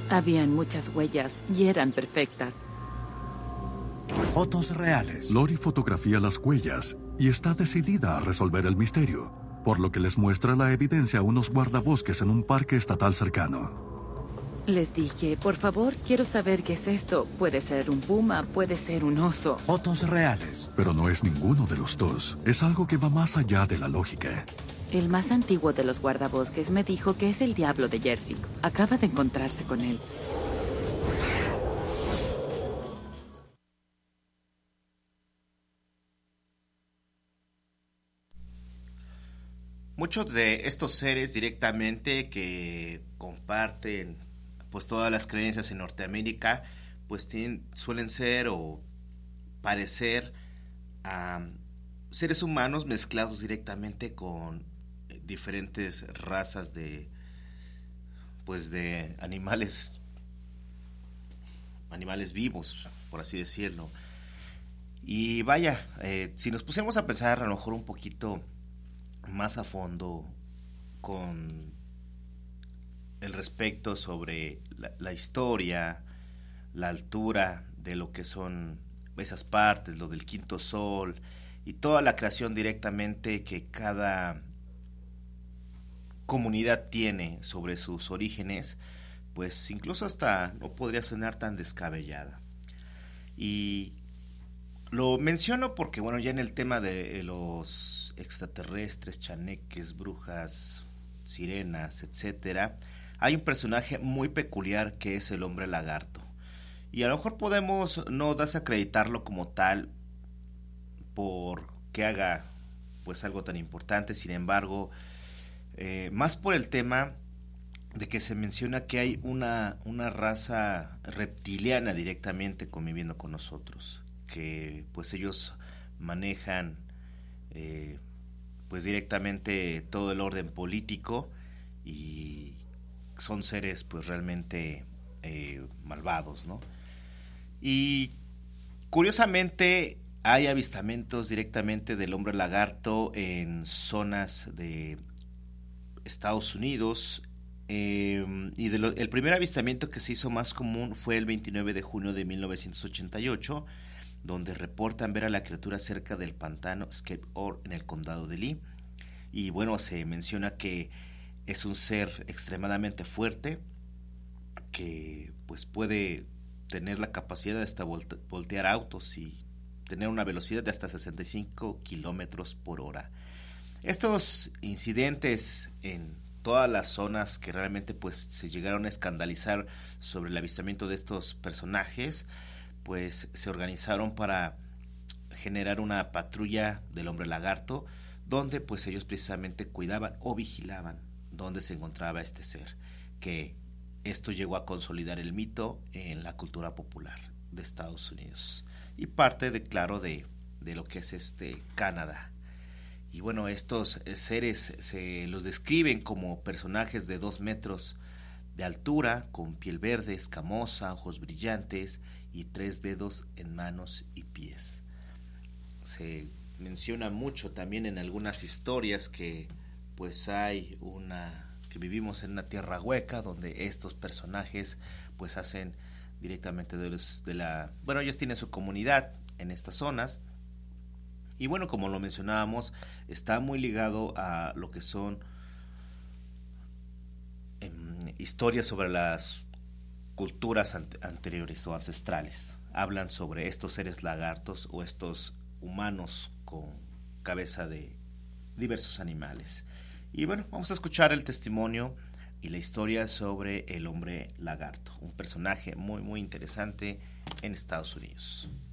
Habían muchas huellas y eran perfectas. Fotos reales. Lori fotografía las huellas y está decidida a resolver el misterio, por lo que les muestra la evidencia a unos guardabosques en un parque estatal cercano. Les dije, por favor, quiero saber qué es esto. Puede ser un puma, puede ser un oso. Fotos reales. Pero no es ninguno de los dos. Es algo que va más allá de la lógica. El más antiguo de los guardabosques me dijo que es el diablo de Jersey. Acaba de encontrarse con él. Muchos de estos seres directamente que comparten pues todas las creencias en Norteamérica pues suelen ser o parecer a seres humanos mezclados directamente con diferentes razas de animales vivos, por así decirlo. Y vaya, si nos pusiéramos a pensar a lo mejor un poquito más a fondo con el respecto sobre la historia, la altura de lo que son esas partes, lo del quinto sol y toda la creación directamente que cada comunidad tiene sobre sus orígenes, pues incluso hasta no podría sonar tan descabellada. Y lo menciono porque, bueno, ya en el tema de los extraterrestres, chaneques, brujas, sirenas, etcétera, hay un personaje muy peculiar que es el hombre lagarto. Y a lo mejor podemos no desacreditarlo como tal por que haga pues algo tan importante, sin embargo, más por el tema de que se menciona que hay una raza reptiliana directamente conviviendo con nosotros, que pues ellos manejan pues directamente todo el orden político y son seres pues realmente malvados, ¿no? Y curiosamente hay avistamientos directamente del hombre lagarto en zonas de Estados Unidos, y el primer avistamiento que se hizo más común fue el 29 de junio de 1988, donde reportan ver a la criatura cerca del pantano Scape Ore en el condado de Lee. Y bueno, se menciona que es un ser extremadamente fuerte que pues puede tener la capacidad de hasta voltear autos y tener una velocidad de hasta 65 kilómetros por hora. Estos incidentes en todas las zonas que realmente pues se llegaron a escandalizar sobre el avistamiento de estos personajes, pues se organizaron para generar una patrulla del hombre lagarto, donde pues ellos precisamente cuidaban o vigilaban dónde se encontraba este ser, que esto llegó a consolidar el mito en la cultura popular de Estados Unidos y parte de lo que es Canadá. Y bueno, estos seres se los describen como personajes de 2 metros de altura, con piel verde, escamosa, ojos brillantes y 3 dedos en manos y pies. Se menciona mucho también en algunas historias que pues que vivimos en una tierra hueca donde estos personajes pues hacen directamente bueno, ellos tienen su comunidad en estas zonas. Y bueno, como lo mencionábamos, está muy ligado a lo que son historias sobre las culturas anteriores o ancestrales. Hablan sobre estos seres lagartos o estos humanos con cabeza de diversos animales. Y bueno, vamos a escuchar el testimonio y la historia sobre el hombre lagarto, un personaje muy muy interesante en Estados Unidos.